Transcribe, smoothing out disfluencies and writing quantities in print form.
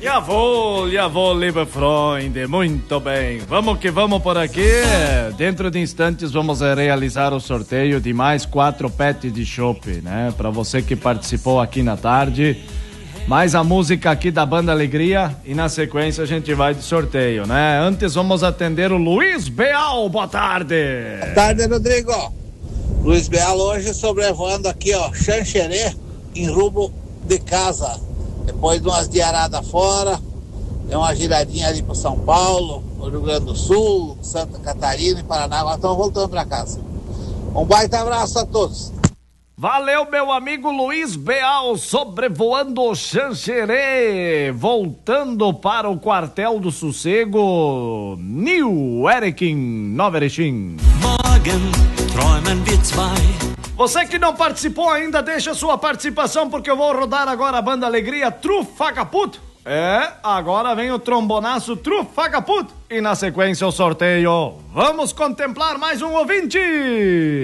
Já vou, liebe Freunde, muito bem. Vamos que vamos por aqui. Dentro de instantes vamos realizar o sorteio de mais 4 pets de chopp, né? Para você que participou aqui na tarde. Mais a música aqui da Banda Alegria e na sequência a gente vai de sorteio, né? Antes vamos atender o Luiz Beal. Boa tarde. Boa tarde, Rodrigo. Luiz Beal hoje sobrevoando aqui, ó, Xanxerê, em rumo de casa. Depois de umas diaradas fora, deu uma giradinha ali para São Paulo, no Rio Grande do Sul, Santa Catarina e Paraná. Agora estamos voltando para casa. Um baita abraço a todos. Valeu, meu amigo Luiz Beal, sobrevoando o Xanxerê, voltando para o quartel do sossego, New Erikin Noverechim. Você que não participou ainda, deixa sua participação, porque eu vou rodar agora a Banda Alegria Trufa Caputo. Agora vem o trombonaço Trufa Caputo e na sequência o sorteio. Vamos contemplar mais um ouvinte.